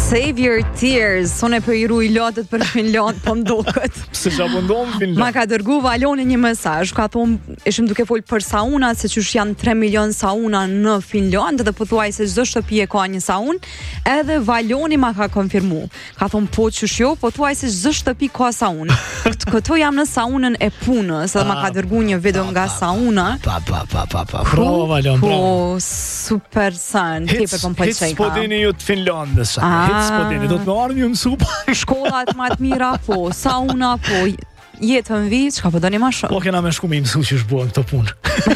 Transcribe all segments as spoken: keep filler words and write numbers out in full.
Save your tears. Sonë për i ruj lotët për Finland, po mduket. Se që abundon Finland. Ma ka dërgu Valoni një mesazh, ka thonë, ishim duke fol për sauna, se qysh janë tre milion sauna në Finland, dhe pothuaj se çdo shtëpi e ka një saun, edhe Valoni ma ka konfirmu. Ka thonë, po qysh jo, pothuaj se çdo shtëpi ka saun. Këto jam në saunën e punës, edhe ma ka dërgu një video nga sauna. Pa, pa, pa, pa, pa. Bravo, Valon, bravo. Po, super san. Hits, hits po dini ju të Finlandës. Hits po dini, do të më armi ju mësu. Shkollat ma të mira, po, sauna, po, jetën vi, çka po doni ma shumë. Po kena me shku me i mësu që shbuan këto punë.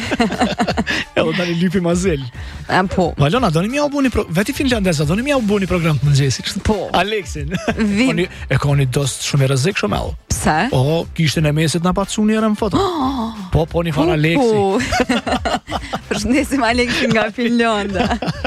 E do tani lypi mazel. Po. Valona, doni mi au buni, pro... veti finlandesa, doni mi au buni program të mëngjesit. Po. Aleksin. Vim. Koni, e koni dost shumë i rrezik shumë ell. Pse? O, kishten e mesit na patsuni era në foto. Po, po një fan Aleksi. Përshëndesim Aleksin nga Finlanda.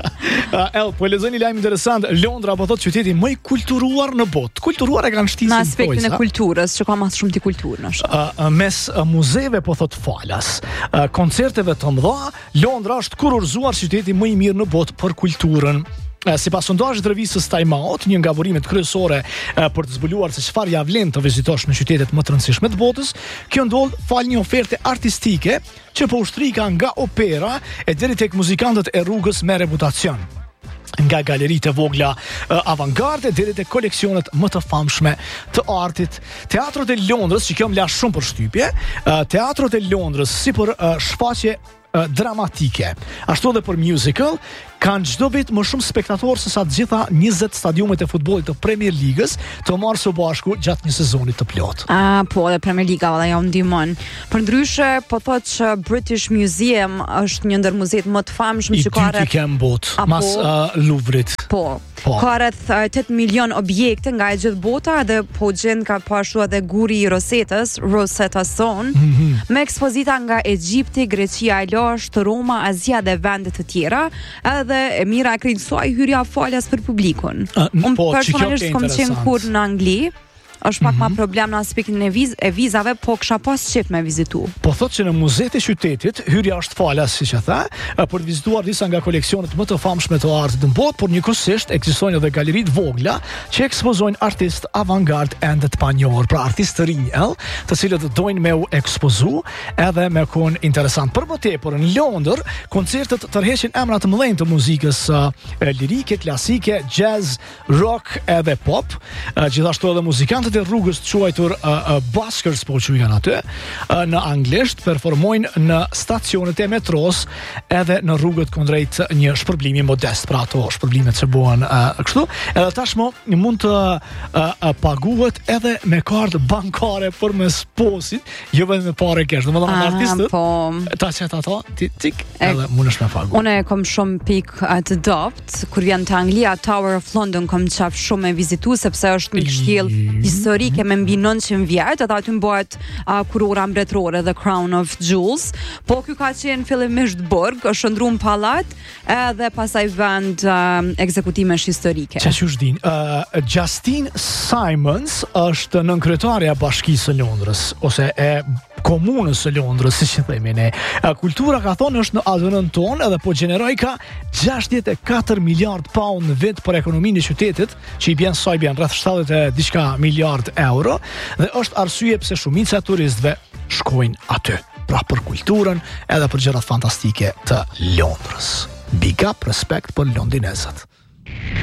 Uh, El, po e lexoj një lajm interesant. Londra po thotë qyteti më i kulturuar në botë. Kulturuar e kanë shtisur në aspektin e kulturës, që ka më shumë ti kulturë, është. Uh, uh, mes uh, muzeve po thot falas, uh, koncerteve të mëdha, Londra është kurorzuar qyteti më i mirë në botë për kulturën. Uh, si pas sondazhit të revistës Time Out, një nga burimet kryesore uh, për të zbuluar se çfarë ja vlen të vizitosh në qytetet më të rëndësishme të botës, kjo ndodh fal një oferte artistike që po ushtrika nga opera e deri tek muzikantët e rrugës me reputacion. Nga galeritë e vogla uh, avantgarde deri te koleksionet më të famshme të artit. Teatrot e Londrës, që kjo më la shumë për shtypje, uh, teatrot e Londrës si për uh, shfaqje uh, dramatike, ashtu edhe për musical, kanë çdo vit më shumë spektatorë se sa të gjitha njëzet stadiumet e futbollit të Premier Ligës të marrë së bashku gjatë një sezoni të plotë. Ah, po, dhe Premier Liga valla ja u ndihmon. Përndryshe, po thotë që British Museum është një ndër muzeet më të famshëm që ka rreth i botë, mas uh, Louvrit. Po. Po. Ka rreth tetë milion objekte nga e gjithë bota dhe po gjend ka pashu edhe guri i Rosetës, Rosetta Stone, mm-hmm. me ekspozita nga Egjipti, Greqia e lashtë, Roma, Azia dhe vende të tjera, edhe e mira e krejtësoj hyrja falas për publikun. Uh, Unë po, personalisht kom qenë kur në Angli, është pak mm-hmm. ma problem në aspektin e, viz, e vizave, po kisha pas qef me vizitu. Po thot që në muzet e qytetit, hyrja është falas, si që tha, për të vizituar disa nga koleksionet më të famshme të artit në botë, por njëkohësisht ekzistojnë edhe galerit vogla që ekspozojnë artist avantgard ende të panjohur, pra artist të rinj, el, të cilët dojnë me u ekspozu edhe me kon interesant. Për më tepër në Londër, koncertet tërheqin emra të mëdhenj të muzikës uh, lirike, klasike, jazz, rock edhe pop, uh, gjithashtu edhe muzikantët e rrugës të quajtur uh, uh, buskers, po që i kanë aty, uh, në anglisht, performojnë në stacionet e metros edhe në rrugët kundrejt një shpërblimi modest, pra ato shpërblimet që buan uh, kështu, edhe tashmo mund të uh, uh, paguhet edhe me kartë bankare për mes posit, jo vetëm me pare kesh, dhe më dhe artistët, po, ta qëtë ato, tik, edhe mund është me pagu. Une kom shumë pik të dopt, kur vjen të Anglia, Tower of London kom qaf shumë me vizitu, sepse është një kështjel historike me mbi nëntëqind vjet, edhe aty bëhet uh, kurora mbretërore, The Crown of Jewels, po ky ka qenë fillimisht burg, është ndruar në pallat, edhe pastaj vend uh, ekzekutimesh historike. Qa që shdin, uh, Justine Simons është nënkryetaria e Bashkisë së Londrës, ose e komunës së Londrës, si që themi ne. Kultura, ka thonë, është në adhënën tonë edhe po gjeneroj ka gjashtëdhjetë e katër miliard pound në vit për ekonominë e qytetit, që i bjen saj bjen rreth shtatëdhjetë e diçka miliard euro, dhe është arsye pse shumica e turistëve shkojnë aty. Pra për kulturën edhe për gjërat fantastike të Londrës. Big up, respekt për londinezët.